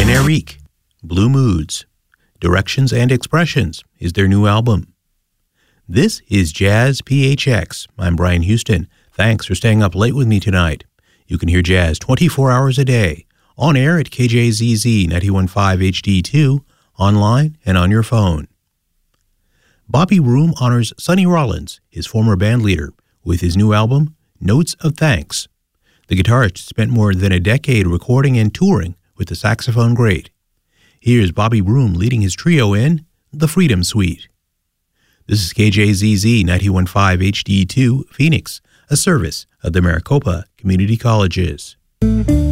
Generique, Blue Moods, Directions and Expressions is their new album. This is Jazz PHX. I'm Brian Houston. Thanks for staying up late with me tonight. You can hear jazz 24 hours a day, on air at KJZZ 91.5 HD2, online and on your phone. Bobby Room honors Sonny Rollins, his former bandleader, with his new album, Notes of Thanks. The guitarist spent more than a decade recording and touring with the saxophone great. Here's Bobby Room leading his trio in The Freedom Suite. This is KJZZ 91.5 HD2, Phoenix, a service of the Maricopa Community Colleges.